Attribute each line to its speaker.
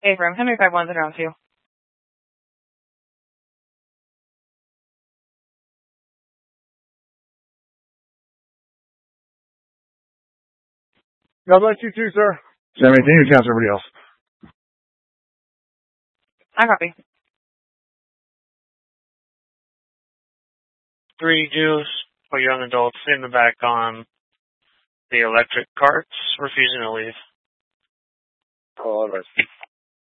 Speaker 1: Abram, Henry 5-1's around 2.
Speaker 2: God bless you too, sir. 718, you count everybody else.
Speaker 1: I copy.
Speaker 3: 3 Jews or young adults in the back on the electric carts, refusing to leave.
Speaker 2: All right.